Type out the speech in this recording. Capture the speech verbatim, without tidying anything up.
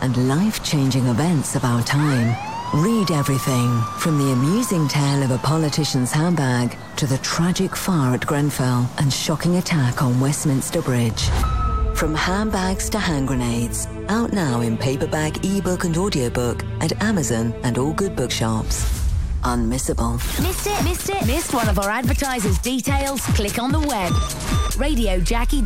and life-changing events of our time. Read everything from the amusing tale of a politician's handbag to the tragic fire at Grenfell and shocking attack on Westminster Bridge. From handbags to hand grenades, out now in paperback, ebook and audiobook at Amazon and all good bookshops. Unmissable. Missed it? Missed it? Missed one of our advertisers' details? Click on the web. radio jackie